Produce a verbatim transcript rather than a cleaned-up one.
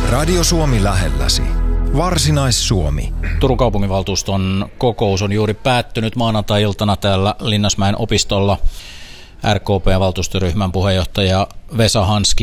Radio Suomi lähelläsi. Varsinais-Suomi. Turun kaupunginvaltuuston kokous on juuri päättynyt maanantai-iltana täällä Linnasmäen opistolla. R K P-valtuustoryhmän puheenjohtaja Vesa Hanski